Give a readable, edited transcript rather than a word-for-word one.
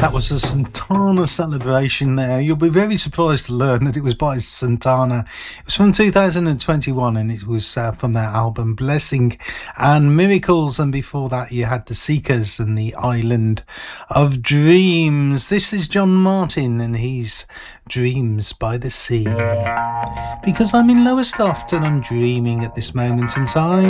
That was a Santana celebration there. You'll be very surprised to learn that it was by Santana. It was from 2021 and it was from their album Blessing and Miracles. And before that you had the Seekers and the Island of Dreams. This is John Martin and he's Dreams by the Sea. Because I'm in Lowestoft and I'm dreaming at this moment in time.